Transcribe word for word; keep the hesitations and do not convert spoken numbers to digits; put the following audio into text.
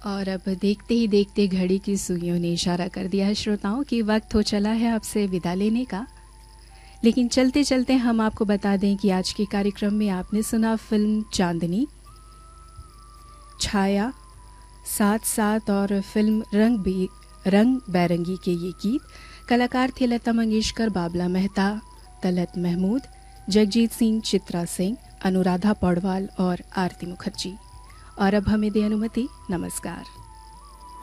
और अब देखते ही देखते घड़ी की सुइयों ने इशारा कर दिया है श्रोताओं कि वक्त हो चला है आपसे विदा लेने का। लेकिन चलते चलते हम आपको बता दें कि आज के कार्यक्रम में आपने सुना फिल्म चांदनी, छाया, साथ साथ और फिल्म रंग बे रंग बैरंगी के ये गीत। कलाकार थे लता मंगेशकर, बाबला मेहता, तलत महमूद, जगजीत सिंह, चित्रा सिंह, अनुराधा पौडवाल और आरती मुखर्जी। और अब हमें दे अनुमति। नमस्कार।